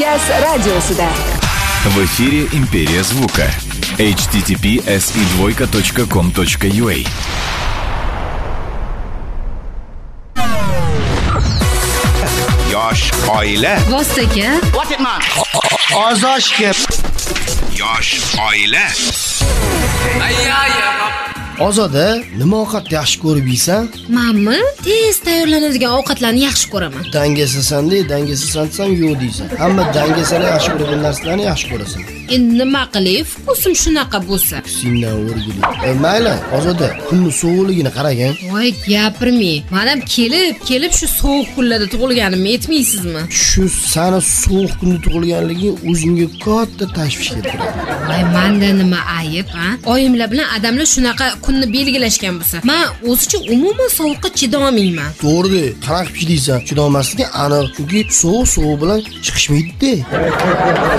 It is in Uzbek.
Gaz radiosida. В эфире «Империя звука». https://com.ua. Yosh oila. Vostaga. Ozoshga. Yosh oila. Ozoda nima ovqat yaxshi ko'rib yeysan? Menmi tez tayyorlanadigan ovqatlarni yaxshi ko'raman. Dangasasan-da, dangasasan desam yo'q deysan. Hamma dangasani yaxshi ko'radigan narsalarni yaxshi ko'rasan. Endi nima qilay? Fukusim shunaqa bo'lsa. Sendan o'rgili. Mayli, Ozoda, kunning sovuqligini qaragan. Voy, gapirmay. Menam kelib shu sovuq kunlarda tug'ilganimni aytmaysizmi? Shu sani sovuq kunda tug'ilganliging o'zingga katta tashvish keltiradi. Voy, menda nima ayib, ha? Oyimlar bilan adamlar shunaqa kunni belgilashgan bo'lsa, men o'zicha umuman sovuqqa chidolmayman. To'g'ri, qanaqa chidaysan? Chidolmasligi aniq, chunki sovuq bilan chiqishmaydi-da.